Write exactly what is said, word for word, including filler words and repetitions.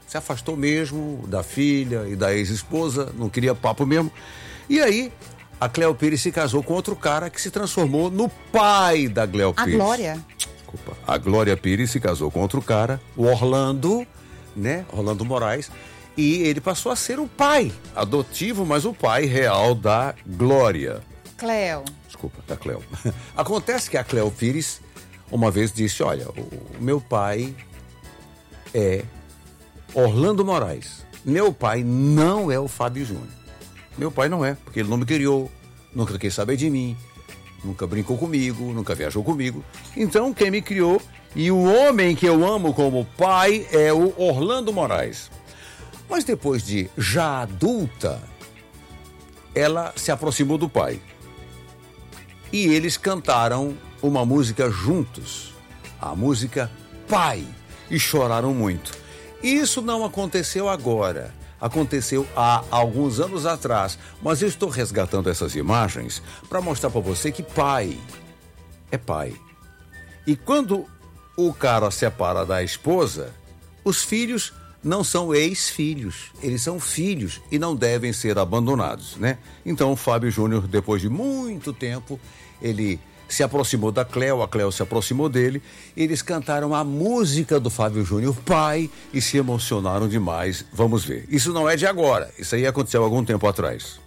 Se afastou mesmo da filha e da ex-esposa, não queria papo mesmo. E aí, a Cléo Pires se casou com outro cara que se transformou no pai da Cléo A Pires. Glória. Desculpa. A Glória Pires se casou com outro cara, o Orlando, né? Orlando Moraes. E ele passou a ser o pai adotivo, mas o pai real da Glória. Cléo. Desculpa, da Cléo. Acontece que a Cléo Pires uma vez disse, olha, o meu pai é Orlando Moraes. Meu pai não é o Fábio Júnior. Meu pai não é, porque ele não me criou, nunca quis saber de mim, nunca brincou comigo, nunca viajou comigo. Então, quem me criou e o homem que eu amo como pai é o Orlando Moraes. Mas depois de já adulta, ela se aproximou do pai. E eles cantaram uma música juntos, a música Pai, e choraram muito. Isso não aconteceu agora, aconteceu há alguns anos atrás, mas eu estou resgatando essas imagens para mostrar para você que pai é pai. E quando o cara separa da esposa, os filhos não são ex-filhos, eles são filhos e não devem ser abandonados, né? Então o Fábio Júnior, depois de muito tempo, ele se aproximou da Cléo, a Cléo se aproximou dele, eles cantaram a música do Fábio Júnior, Pai, e se emocionaram demais. Vamos ver. Isso não é de agora, isso aí aconteceu há algum tempo atrás.